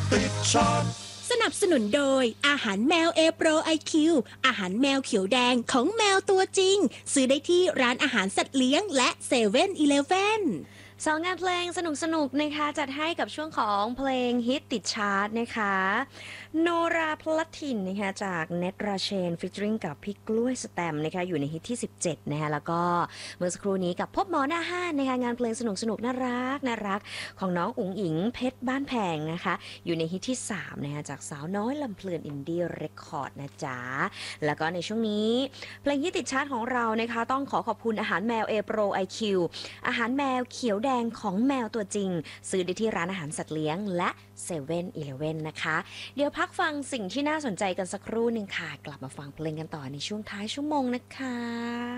ติดชาร์ตสนับสนุนโดยอาหารแมว A Pro IQ อาหารแมวเขียวแดงของแมวตัวจริงซื้อได้ที่ร้านอาหารสัตว์เลี้ยงและ7 e เ e ่ e อสองงานเพลงสนุกๆนะคะจัดให้กับช่วงของเพลงฮิตติดชาร์ตนะคะโนราพลัดถิ่นนะคะจากเนตราเชนฟิชเจอริงกับพี่กล้วยสแตมนะคะอยู่ในฮิตที่17นะคะแล้วก็เมื่อสักครู่นี้กับพบหมอหน้าห้านนะคะงานเพลงสนุกๆน่ารักของน้องอุ๋งอิงเพชรบ้านแพงนะคะอยู่ในฮิตที่3นะคะจากสาวน้อยลำเพลินอินดี้เรคคอร์ดนะจ๊ะแล้วก็ในช่วงนี้เพลงฮิตติดชาร์ตของเรานะคะต้องขอบคุณอาหารแมว A Pro IQ อาหารแมวเขียวแดงของแมวตัวจริงซื้อได้ที่ร้านอาหารสัตว์เลี้ยงและ7 e เ e ่ e นะคะเดี๋ยวพักฟังสิ่งที่น่าสนใจกันสักครู่หนึ่งค่ะกลับมาฟังเพลงกันต่อในช่วงท้ายชั่วโมงนะคะ